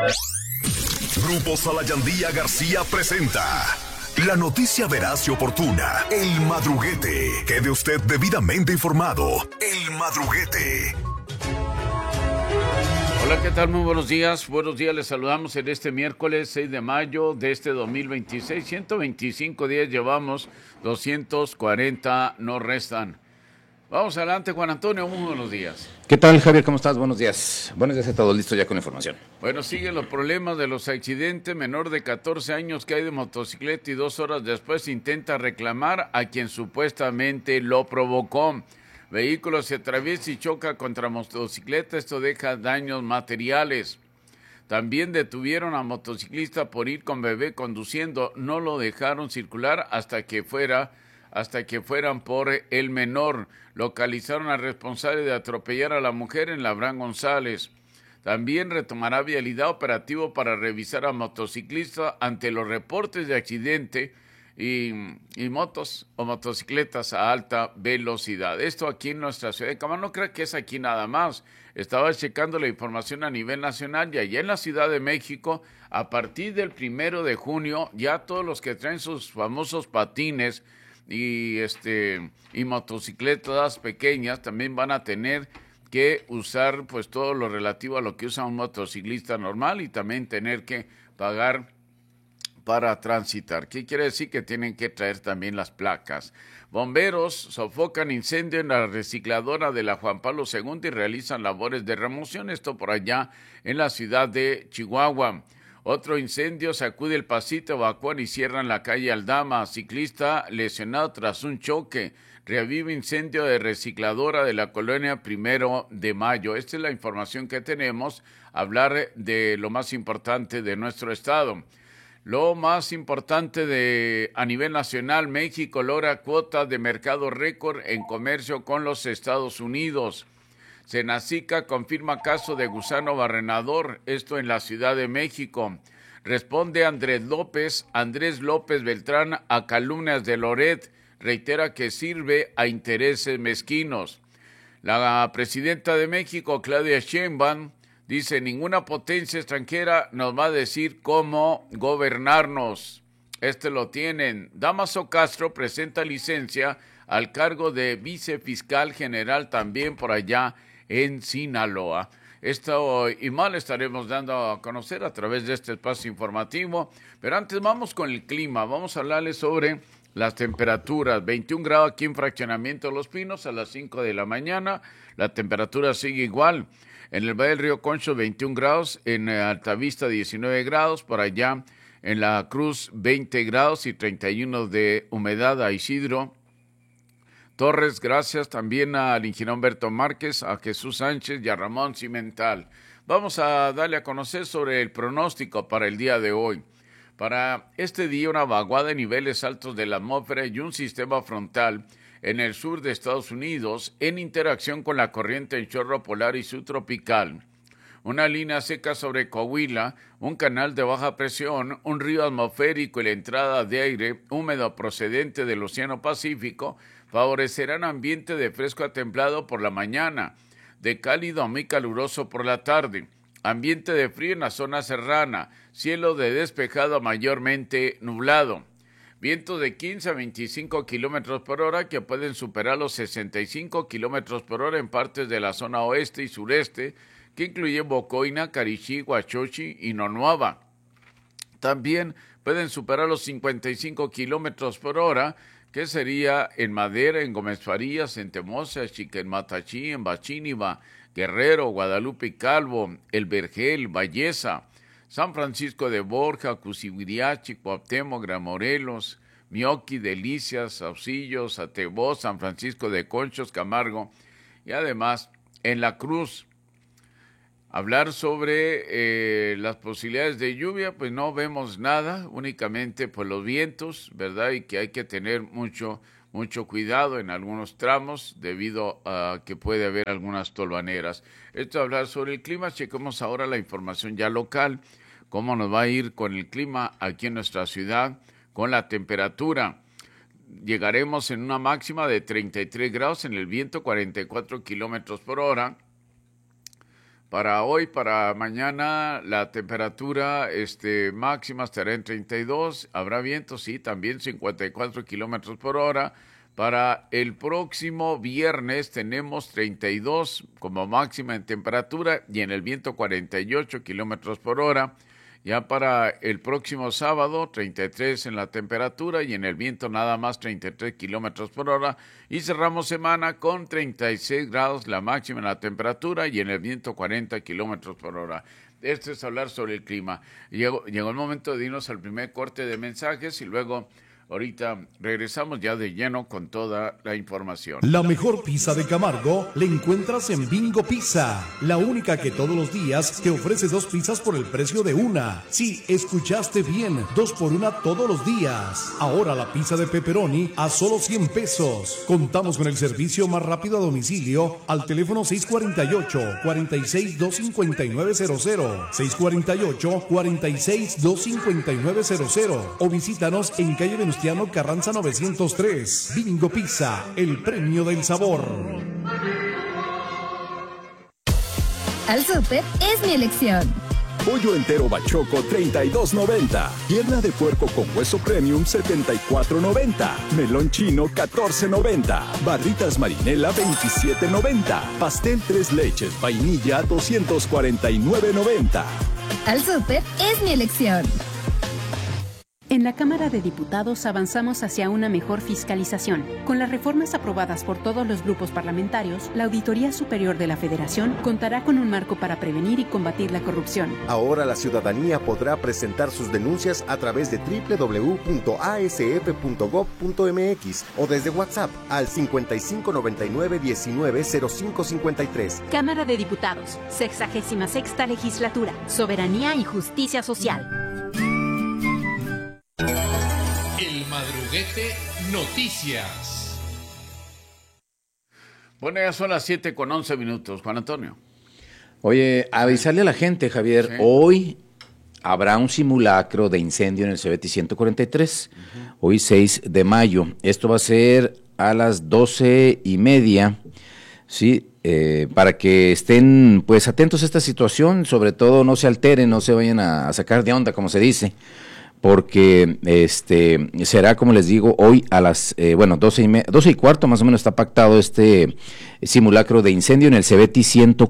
Grupo Salayandía García presenta la noticia veraz y oportuna. El Madruguete. Quede usted debidamente informado. El Madruguete. Hola, ¿qué tal? Muy buenos días. Buenos días, les saludamos en este miércoles 6 de mayo de este 2026. 125 días llevamos, 240 nos restan. Vamos adelante, Juan Antonio, muy buenos días. ¿Qué tal, Javier? ¿Cómo estás? Buenos días. Buenos días a todos, listo ya con la información. Bueno, siguen los problemas de los accidentes. Menor de 14 años cae de motocicleta y 2 horas después intenta reclamar a quien supuestamente lo provocó. Vehículo se atraviesa y choca contra motocicleta, esto deja daños materiales. También detuvieron a motociclista por ir con bebé conduciendo, no lo dejaron circular hasta que fueran por el menor. Localizaron al responsable de atropellar a la mujer en Labrán González. También retomará vialidad operativo para revisar a motociclista ante los reportes de accidente y motos o motocicletas a alta velocidad. Esto aquí en nuestra ciudad de Camargo. No creo que es aquí nada más. Estaba checando la información a nivel nacional y allá en la Ciudad de México, a partir del 1 de junio, ya todos los que traen sus famosos patines y motocicletas pequeñas también van a tener que usar pues todo lo relativo a lo que usa un motociclista normal y también tener que pagar para transitar. ¿Qué quiere decir? Que tienen que traer también las placas. Bomberos sofocan incendio en la recicladora de la Juan Pablo II y realizan labores de remoción, esto por allá en la ciudad de Chihuahua. Otro incendio sacude el Pasito, evacúan y cierran la calle Aldama. Ciclista lesionado tras un choque. Reaviva incendio de recicladora de la colonia 1 de Mayo. Esta es la información que tenemos, hablar de lo más importante de nuestro estado. Lo más importante a nivel nacional, México logra cuotas de mercado récord en comercio con los Estados Unidos. Senacica confirma caso de gusano barrenador, esto en la Ciudad de México. Responde Andrés López Beltrán a calumnias de Loret, reitera que sirve a intereses mezquinos. La presidenta de México, Claudia Sheinbaum, dice, ninguna potencia extranjera nos va a decir cómo gobernarnos. Lo tienen. Damaso Castro presenta licencia al cargo de vicefiscal general también por allá en Sinaloa. Esto y más le estaremos dando a conocer a través de este espacio informativo. Pero antes vamos con el clima. Vamos a hablarles sobre las temperaturas. 21 grados aquí en Fraccionamiento Los Pinos a las 5 de la mañana. La temperatura sigue igual. En el Valle del Río Concho, 21 grados. En Altavista, 19 grados. Por allá en La Cruz, 20 grados y 31 de humedad a Isidro Torres. Gracias también al ingeniero Humberto Márquez, a Jesús Sánchez y a Ramón Cimental. Vamos a darle a conocer sobre el pronóstico para el día de hoy. Para este día, una vaguada de niveles altos de la atmósfera y un sistema frontal en el sur de Estados Unidos en interacción con la corriente en chorro polar y subtropical. Una línea seca sobre Coahuila, un canal de baja presión, un río atmosférico y la entrada de aire húmedo procedente del Océano Pacífico favorecerán ambiente de fresco a templado por la mañana, de cálido a muy caluroso por la tarde, ambiente de frío en la zona serrana, cielo de despejado a mayormente nublado. Vientos de 15 a 25 kilómetros por hora que pueden superar los 65 kilómetros por hora en partes de la zona oeste y sureste, que incluyen Bocoina, Carixí, Huachochi y Nonuava. También pueden superar los 55 kilómetros por hora, que sería en Madera, en Gómez Farías, en Temoza, Chiquenmatachí, en Bachíniva, Guerrero, Guadalupe y Calvo, El Vergel, Valleza, San Francisco de Borja, Cusihuiriachi, Cuauhtémoc, Gramorelos, Mioqui, Delicias, Saucillos, Atebó, San Francisco de Conchos, Camargo y además en La Cruz. Hablar sobre las posibilidades de lluvia, pues no vemos nada, únicamente pues los vientos, ¿verdad? Y que hay que tener mucho cuidado en algunos tramos debido a que puede haber algunas tolvaneras. Esto hablar sobre el clima, chequemos ahora la información ya local, cómo nos va a ir con el clima aquí en nuestra ciudad, con la temperatura. Llegaremos en una máxima de 33 grados en el viento, 44 kilómetros por hora. Para hoy, para mañana, la temperatura máxima estará en 32, habrá viento, sí, también 54 kilómetros por hora. Para el próximo viernes tenemos 32 como máxima en temperatura y en el viento 48 kilómetros por hora. Ya para el próximo sábado, 33 en la temperatura y en el viento nada más 33 kilómetros por hora. Y cerramos semana con 36 grados la máxima en la temperatura y en el viento 40 kilómetros por hora. Esto es hablar sobre el clima. Llegó el momento de irnos al primer corte de mensajes y luego... ahorita regresamos ya de lleno con toda la información. La mejor pizza de Camargo la encuentras en Bingo Pizza, la única que todos los días te ofrece 2 pizzas por el precio de una. Sí, escuchaste bien, 2 por 1 todos los días. Ahora la pizza de pepperoni a solo 100 pesos. Contamos con el servicio más rápido a domicilio al teléfono 648-46-25900, 648-46-25900 o visítanos en calle Venustiano Carranza 903. Bingo Pizza, el premio del sabor. Al Súper es mi elección. Pollo entero bachoco, $32.90. Pierna de puerco con hueso premium, $74.90. Melón chino, $14.90. Barritas marinela, $27.90. Pastel 3 leches, vainilla, $249.90. Al Súper es mi elección. En la Cámara de Diputados avanzamos hacia una mejor fiscalización. Con las reformas aprobadas por todos los grupos parlamentarios, la Auditoría Superior de la Federación contará con un marco para prevenir y combatir la corrupción. Ahora la ciudadanía podrá presentar sus denuncias a través de www.asf.gov.mx o desde WhatsApp al 5599-190553. Cámara de Diputados, 66ª Legislatura, Soberanía y Justicia Social. El Madruguete Noticias. Bueno, ya son las 7:11, Juan Antonio. Oye, avisarle a la gente, Javier, sí. Hoy habrá un simulacro de incendio en el Cebeti 143, hoy 6 de mayo. Esto va a ser a las 12:30, ¿sí? Para que estén pues atentos a esta situación, sobre todo no se alteren, no se vayan a sacar de onda, como se dice, porque será, como les digo, hoy a las 12:15 más o menos está pactado este simulacro de incendio en el Cebeti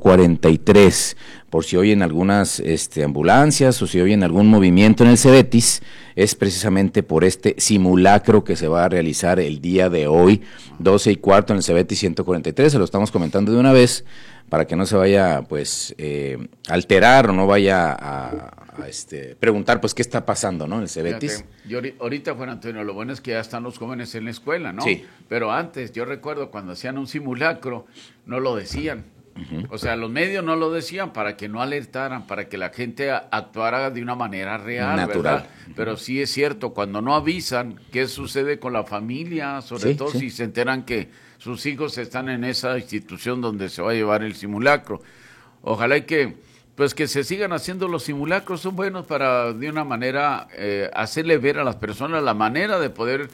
143, por si oyen algunas ambulancias o si oyen algún movimiento en el Cebetis, es precisamente por este simulacro que se va a realizar el día de hoy, 12:15 en el Cebeti 143, se lo estamos comentando de una vez, para que no se vaya pues alterar o no vaya a preguntar pues qué está pasando, ¿no? En el Cebetis. Fíjate, ahorita, Juan Antonio, lo bueno es que ya están los jóvenes en la escuela, ¿no? Sí. Pero antes, yo recuerdo cuando hacían un simulacro, no lo decían. O sea, los medios no lo decían para que no alertaran, para que la gente actuara de una manera real, natural, ¿verdad? Pero sí es cierto, cuando no avisan, ¿qué sucede con la familia? Sobre todo si se enteran que sus hijos están en esa institución donde se va a llevar el simulacro. Ojalá y que se sigan haciendo los simulacros, son buenos para de una manera hacerle ver a las personas la manera de poder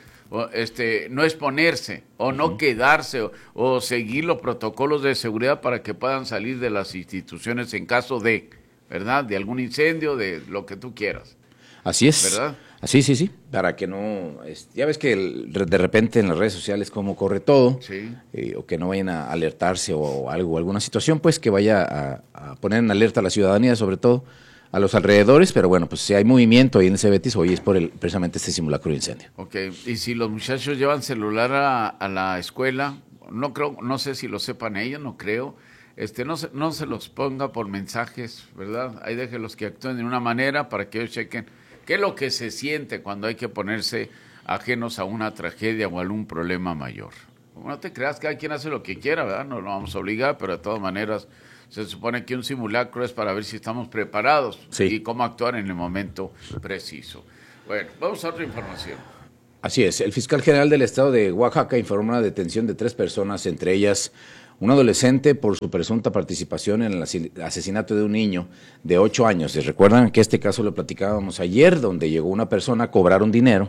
no exponerse o no quedarse o seguir los protocolos de seguridad para que puedan salir de las instituciones en caso de, ¿verdad? De algún incendio, de lo que tú quieras. Así es. ¿Verdad? Sí, para que no, ya ves que de repente en las redes sociales cómo corre todo, sí. O que no vayan a alertarse o algo, alguna situación, pues que vaya a poner en alerta a la ciudadanía, sobre todo a los alrededores, pero bueno, pues si hay movimiento ahí en el Cebetis, hoy es por precisamente este simulacro de incendio. Ok, y si los muchachos llevan celular a la escuela, no sé si lo sepan ellos, no creo, no se los ponga por mensajes, ¿verdad? Ahí déjenlos que actúen de una manera para que ellos chequen qué es lo que se siente cuando hay que ponerse ajenos a una tragedia o a algún problema mayor. No te creas, cada quien hace lo que quiera, ¿verdad? No lo vamos a obligar, pero de todas maneras se supone que un simulacro es para ver si estamos preparados y cómo actuar en el momento preciso. Bueno, vamos a otra información. Así es, el fiscal general del estado de Oaxaca informó la detención de 3 personas, entre ellas un adolescente por su presunta participación en el asesinato de un niño de 8 años. ¿Les recuerdan que este caso lo platicábamos ayer, donde llegó una persona a cobrar un dinero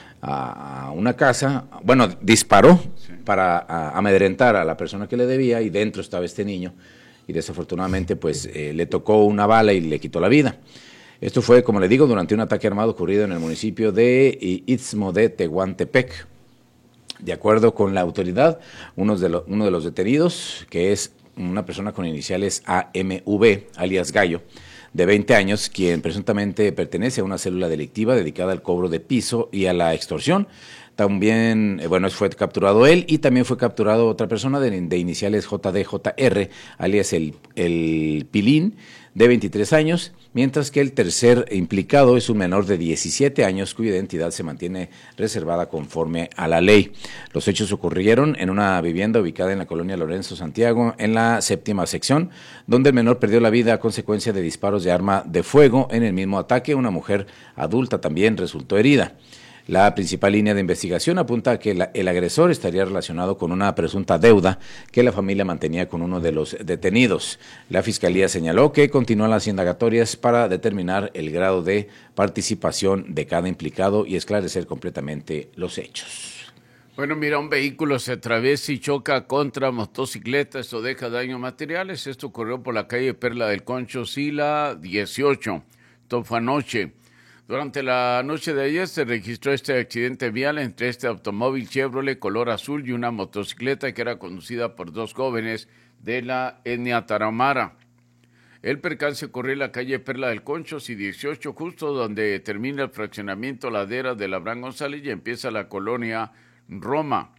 a una casa, disparó para amedrentar a la persona que le debía y dentro estaba este niño y desafortunadamente pues le tocó una bala y le quitó la vida. Esto fue, como le digo, durante un ataque armado ocurrido en el municipio de Istmo de Tehuantepec. De acuerdo con la autoridad, uno de los detenidos, que es una persona con iniciales AMV, alias Gallo, de 20 años, quien presuntamente pertenece a una célula delictiva dedicada al cobro de piso y a la extorsión. También, fue capturado él y también fue capturado otra persona de iniciales JDJR, alias el Pilín, de 23 años, mientras que el tercer implicado es un menor de 17 años cuya identidad se mantiene reservada conforme a la ley. Los hechos ocurrieron en una vivienda ubicada en la colonia Lorenzo Santiago, en la 7ª sección, donde el menor perdió la vida a consecuencia de disparos de arma de fuego. En el mismo ataque, una mujer adulta también resultó herida. La principal línea de investigación apunta a que el agresor estaría relacionado con una presunta deuda que la familia mantenía con uno de los detenidos. La Fiscalía señaló que continúan las indagatorias para determinar el grado de participación de cada implicado y esclarecer completamente los hechos. Bueno, mira, un vehículo se atraviesa y choca contra motocicleta, esto deja daños materiales. Esto ocurrió por la calle Perla del Concho, Sila 18, esto fue anoche. Durante la noche de ayer se registró este accidente vial entre este automóvil Chevrolet color azul y una motocicleta que era conducida por dos jóvenes de la etnia Tarahumara. El percance ocurrió en la calle Perla del Concho y 18, justo donde termina el fraccionamiento Ladera de Abraham González y empieza la colonia Roma.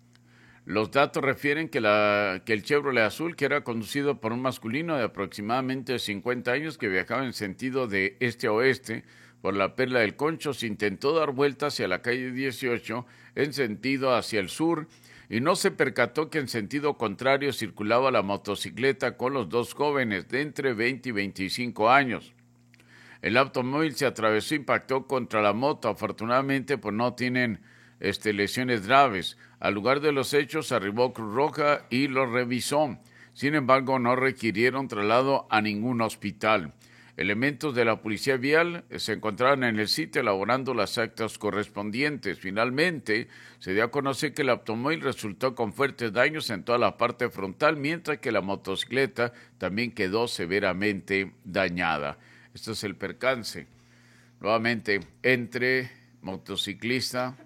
Los datos refieren que el Chevrolet azul, que era conducido por un masculino de aproximadamente 50 años que viajaba en sentido de este a oeste, por la Perla del Concho, se intentó dar vuelta hacia la calle 18 en sentido hacia el sur y no se percató que en sentido contrario circulaba la motocicleta con los dos jóvenes de entre 20 y 25 años. El automóvil se atravesó e impactó contra la moto. Afortunadamente, pues no tienen lesiones graves. Al lugar de los hechos arribó Cruz Roja y lo revisó. Sin embargo, no requirieron traslado a ningún hospital. Elementos de la policía vial se encontraron en el sitio elaborando las actas correspondientes. Finalmente, se dio a conocer que el automóvil resultó con fuertes daños en toda la parte frontal, mientras que la motocicleta también quedó severamente dañada. Este es el percance. Nuevamente, entre el motociclista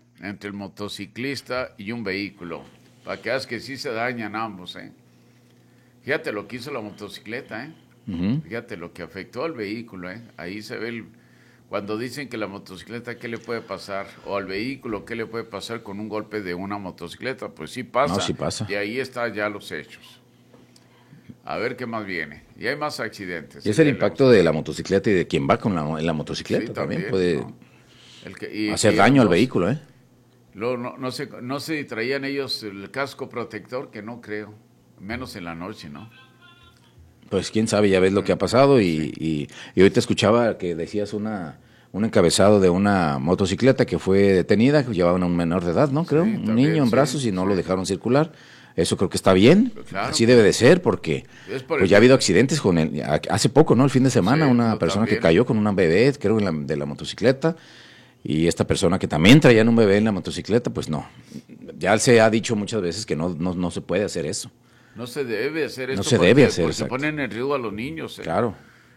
y un vehículo. Para que veas que sí se dañan ambos, Fíjate lo que hizo la motocicleta, Fíjate lo que afectó al vehículo, Ahí se ve cuando dicen que la motocicleta, ¿qué le puede pasar? O al vehículo, ¿qué le puede pasar con un golpe de una motocicleta? Pues sí pasa. No, sí pasa. Y ahí están ya los hechos. A ver qué más viene. Y hay más accidentes. Y es el impacto de la motocicleta y de quien va en la motocicleta. Sí, también puede hacer daño al vehículo, No sé si traían ellos el casco protector, que no creo. Menos en la noche, ¿no? Pues quién sabe, ya ves lo que ha pasado y ahorita escuchaba que decías un encabezado de una motocicleta que fue detenida, que llevaban a un menor de edad, ¿no? Creo, sí, un niño en brazos y no lo dejaron circular. Eso creo que está bien, claro, así debe de ser, porque pues ya ha habido accidentes con hace poco, ¿no? El fin de semana, una persona que cayó con una bebé, creo, de la motocicleta, y esta persona que también traía un bebé en la motocicleta, pues no. Ya se ha dicho muchas veces que no se puede hacer eso. No se debe hacer esto. No se debe hacer, porque se ponen en riesgo a los niños. Claro.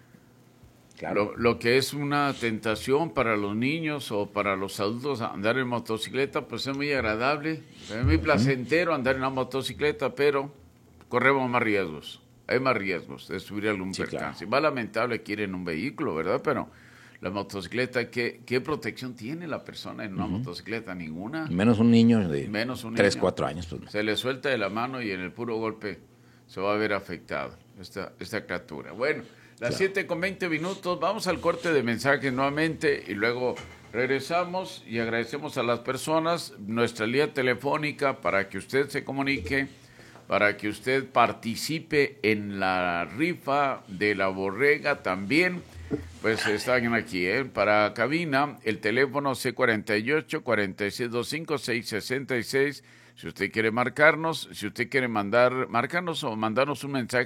Lo que es una tentación para los niños o para los adultos andar en motocicleta, pues es muy agradable, es muy placentero andar en una motocicleta, pero corremos más riesgos. Hay más riesgos de subir algún percance. Claro. Va lamentable que ir en un vehículo, ¿verdad? Pero la motocicleta, ¿qué protección tiene la persona en una motocicleta? Ninguna. Menos un niño de 3, 4 años. Pues. Se le suelta de la mano y en el puro golpe se va a ver afectado esta criatura. Bueno, las 7:20, vamos al corte de mensajes nuevamente y luego regresamos y agradecemos a las personas nuestra línea telefónica para que usted se comunique, para que usted participe en la rifa de la borrega también. Pues están aquí, para cabina, el teléfono C48-4625-666. Si usted quiere marcarnos, si usted quiere marcarnos o mandarnos un mensaje